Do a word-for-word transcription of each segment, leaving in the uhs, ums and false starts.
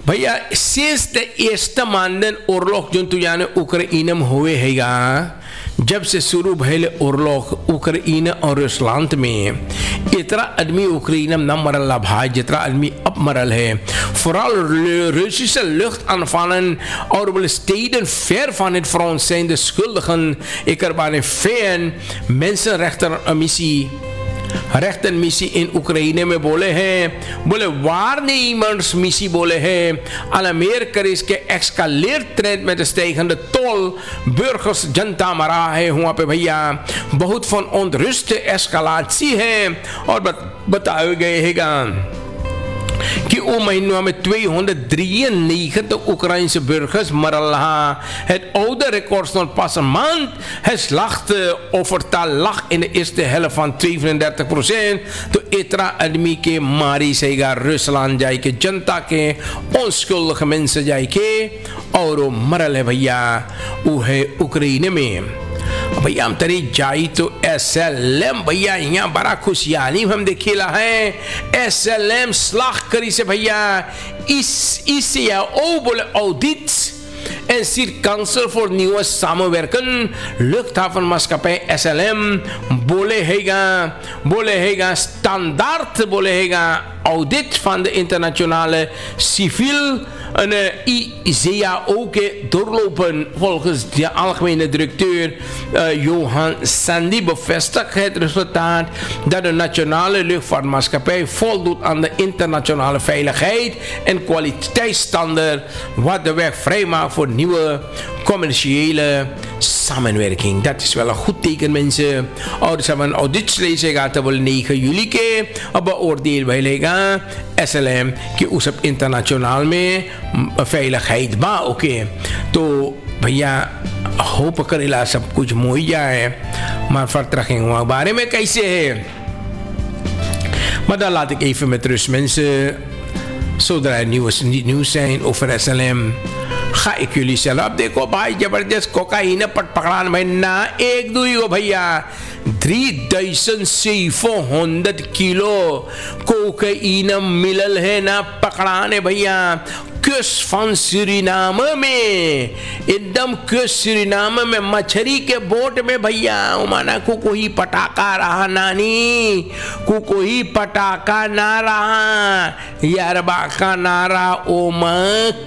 भैया sinds de eerste maanden oorlog जो तुझाने उक्रेन में हुए हैगा, जब से शुरू भले ओरलोग उक्रेन और रूसलैंड में इतना आदमी उक्रेन में न मरल भाई जितना आदमी अब मरल है vooral Russische luchtaanvallen over steden ver van het front zijn de schuldigen ik er bij een fan mensenrechtenmissie rechtenmissie in Oekraïne में बोले हैं बोले waarnemers missie बोले हैं al Amerika is के escaleert trend met de stijgende tol burgers जनता मरा है वहाँ पे भैया बहुत van onrust escalatie है और बताए गए हैगा कि ओ महीनों में tweehonderddrieënnegentig Oekraïnse burgers मरल het oude record stond pas een maand het slachtoffertal lag in de eerste helft van zevenendertig procent तो इतना आदमी के मारी सेगा रूसलैंड जाए के जनता के onschuldige mensen जाए के और वो मरल है भैया वो है उक्रेन में भैया हम तरी जाई तो एस एल एम भैया यहाँ बड़ा खुशियाली हम देखेला है एस एल एम slag करी से भैया इस इस या ओ बोले audit en ziet kansen voor nieuwe samenwerken. Luchthavenmaatschappij S L M bole hega bole hega standaard bole hega audit van de internationale civiel en I C A ook doorlopen volgens de algemene directeur uh, Johan Sandy bevestigt het resultaat dat de nationale luchtvaartmaatschappij voldoet aan de internationale veiligheid en kwaliteitsstandaard wat de weg vrijmaakt voor nieuwe commerciële samenwerking. Dat is wel een goed teken mensen. Ouders hebben een auditslezen gaat wel negen juli ke beoordeel bij lega S L M की उस internationaal में veiligheid बा ओके तो भैया होप करेला सब कुछ मोई जाए मार्फत रखेंगे वहाँ बारे में कैसे है maar laat ik even met rust mensen zodra er nieuws, nieuws zijn over S L M ga ik jullie zelf अब देखो भाई जबरदस्त कोकाइन पट पकड़ान भाई ना एक दो ही हो भैया three thousand seven hundred kilo cocaine मिलल है ना पकड़ाने भैया kust van Suriname में एकदम kust Suriname में मछली के बोट में भैया माना को कोई पटाखा रहा नानी को कोई पटाखा ना रहा यार बाका नारा ओमा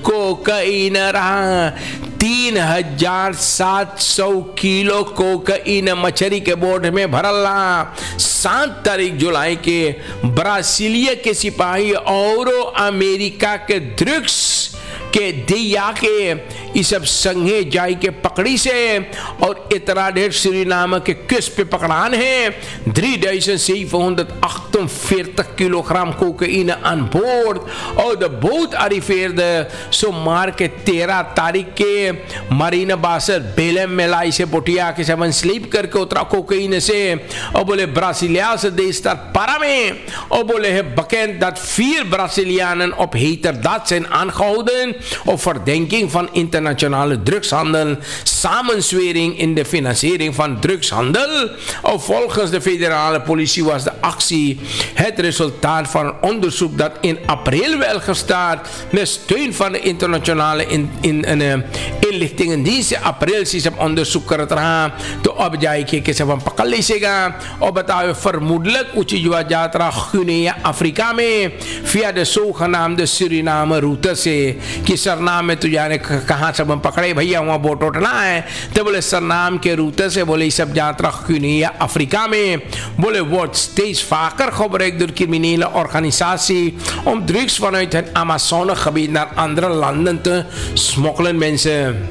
कोकाइन रहा तीन हजार सात सौ किलो कोकाइन मछली के बोट में भरला सात तारीख जुलाई के ब्राजीलिया के सिपाही और अमेरिका के ड्रग्स के दिया के इस सब संगे जाई के पकड़ी से और इतना ढेर सुरीनाम के किस पे पकड़ान है drie duizend zevenhonderdachtenveertig kilogram cocaïne aan boord और de boot arriveerde zomaar के तेरह तारीख के मरीना बासर बेलम मेलाई से बोटिया के समन स्लीप करके उतरा कोकाइन से और बोले ब्राजीलिया से देश dat para में और बोले है bekend dat vier Brazilianen op heterdaad zijn aangehouden op verdenking van internationale drugshandel, samenzwering in de financiering van drugshandel. Of volgens de federale politie was de actie het resultaat van een onderzoek dat in april wel gestart met steun van de internationale in, in, in, uh, inlichtingendienst. In april is het onderzoek gedaan. To opjaai kijken ze van pakalisega. Op het vermoedelijk Uchiwa Jatra Guinea Afrika mee via de zogenaamde Suriname route से कि सरनाम में तो जाने कहाँ सब हम पकड़े भैया वहाँ बोट उठना है तो बोले सरनाम के रूटे से बोले सब यात्रा Guinea Afrika में बोले wordt steeds vaker gebruikt door criminele organisatie om drugs vanuit het Amazonegebied naar andere landen te smokkelen mensen.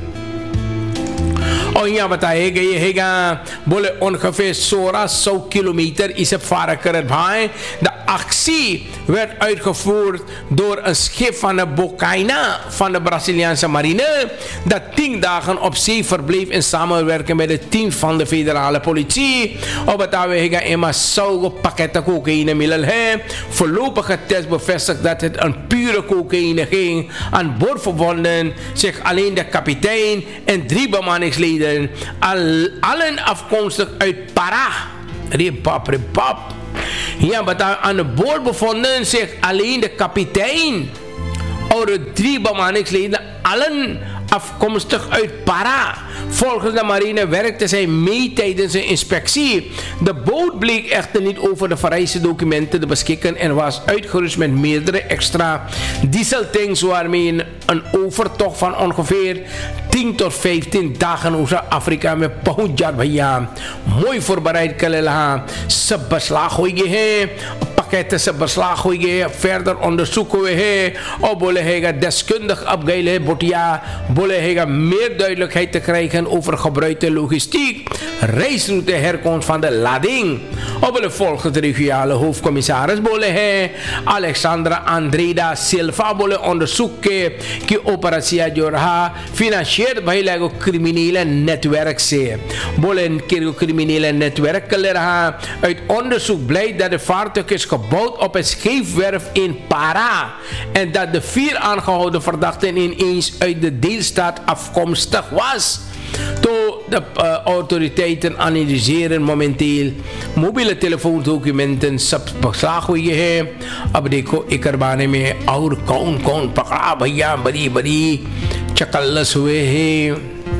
और यहाँ बताए गए हैगा बोले ongeveer सोलह सौ kilometer is het varen कर भाई de actie werd uitgevoerd door een schip van de Bocaina van de Braziliaanse marine dat tien dagen op zee verbleef in samenwerking met het team van de federale politie. Op het avega Emma Saugo pakketten cocaïne middel he. Voorlopige test bevestigt dat het een pure cocaïne ging. Aan boord verbonden zich alleen de kapitein en drie bemanningsleden, al, allen afkomstig uit Pará. Ripap, ripap. Ja, maar aan de boord bevonden zich alleen de kapitein. or drie bemanningsleden allen afkomstig uit Para. Volgens de marine werkte zij mee tijdens een inspectie. De boot bleek echter niet over de vereiste documenten te beschikken en was uitgerust met meerdere extra dieseltanks waarmee een overtocht van ongeveer tien tot vijftien dagen over Afrika met Pahunjar Bhaiya mooi voorbereid kan laten. Ze beslag gooien, pakketten ze beslag gooien, verder onderzoeken we of bolle hega deskundig opgeilen botia bolle hega meer duidelijkheid te krijgen over gebruikte logistiek, reisroute, herkomst van de lading. Op de volgende regionale hoofdcommissaris bolle he Alexandra Andreda Silva bolle onderzoeken की operatie जो रहा financierd bij लego criminele netwerk से बोले कि criminele netwerk कर रहा uit onderzoek blijkt dat de vaartuig is gebouwd op een scheepswerf in Para en dat de vier aangehouden verdachten ineens uit de deelstaat afkomstig was. To de uh, autoriteiten analyseren momenteel mobiele telefoondocumenten सब beslag हुई है. अब देखो एक बारे में और कौन कौन पकड़ा भैया बड़ी बड़ी चकल्लस हुए हैं.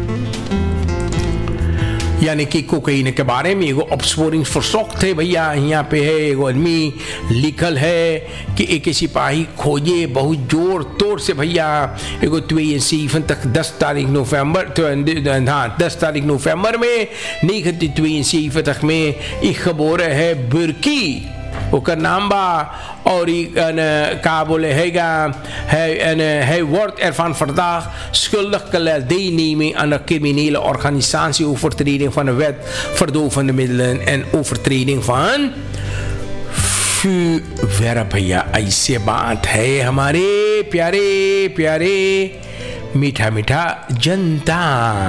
यानी कि कोकीन के बारे में एगो opsporingsverzoek थे भैया यहाँ पे है एगो आदमी लिखल है कि एक सिपाही खोजे बहुत जोर तोड़ से भैया एगो tweeënzeventig तक दस तारीख नवंबर हाँ दस तारीख नवंबर में negentien tweeënzeventig में एक खबर है बुर्की ओकर नाम बा और का बोले हैगा है en hij wordt ervan verdacht schuldig deelneming aan de criminele organisatie, overtreding van de wet verdovende middelen en overtreding van vuurwerp. या ऐसे बात है हमारे प्यारे प्यारे मीठा मीठा जनता.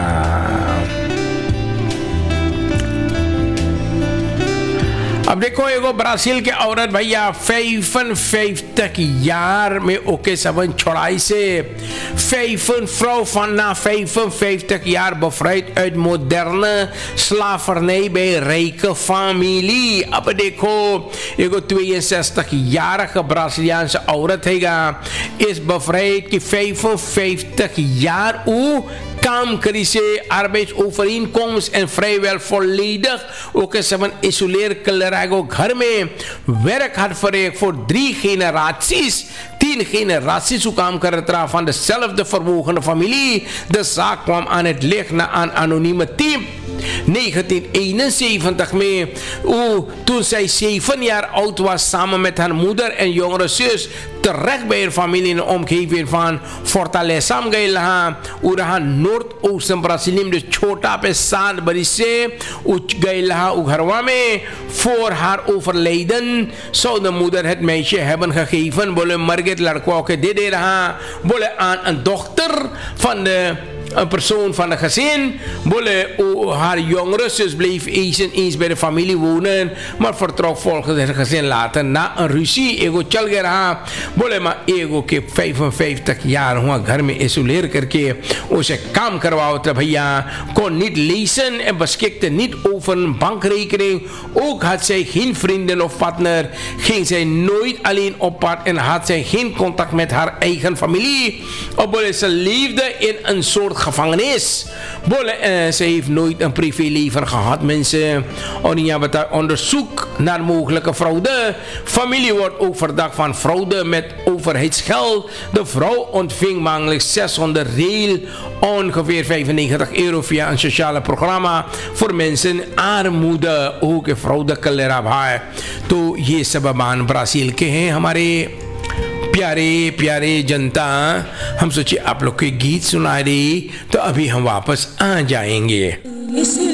अब देखो एगो ब्राजील के औरत भैया vijfenvijftig jaar में ओके सबन छोड़ाई से vijfenvijftig vrouw van na vijfenvijftig jaar bevrijd uit moderne slavernij bij rijke familie. अब देखो एगो tweeënzestig-jarige Braziliaanse औरत हैगा is bevrijd की vijfenvijftig jaar u काम करी से arbeidsovereenkomst en vrijwel volledig ook eens een isoleer kalerijgo घर में werk had verricht voor drie generaties. Tien generaties hoe काम करत रहा van dezelfde vermogende familie. De zaak kwam aan het licht na een anonieme team. negentien eenenzeventig mee, o, toen zij zeven jaar oud was, samen met haar moeder en jongere zus, terecht bij haar familie in de omgeving van Fortaleza गई लहा उरहा north ocean Brazil में छोटा पे सात बरिसे उच गई लहा उघरवा में voor haar overlijden zou de moeder het meisje hebben gegeven. Bolle Margit Larco que dit era bolle aan een dochter van de een persoon van de gezin. Bolle, haar jongere zus bleef eens en eens bij de familie wonen, maar vertrok volgens het gezin later na een ruzie. Ego चल गया रहा. बोले माँ एगो के vijfenvijftig jaar हुआ घर में isoleer करके उसे काम करवाओ था भैया kon niet lezen en beschikte niet over een bankrekening. Ook had zij geen vrienden of partner. Ging zij nooit alleen op pad en had zij geen contact met haar eigen familie. Bolle, ze leefde in een soort gevangenis. Bolle, eh, ze heeft nooit een privéleven gehad, mensen. Onijabata onderzoek naar mogelijke fraude. Familie wordt ook verdacht van fraude met overheidsgeld. De vrouw ontving maandelijks zeshonderd riel, ongeveer vijfennegentig euro via een sociale programma voor mensen in armoede. Ook een fraude kalera bhai. तो ये सब मान ब्राजील के हैं हमारे प्यारे प्यारे जनता. हम सोचे आप लोग के गीत सुना रही तो अभी हम वापस आ जाएंगे.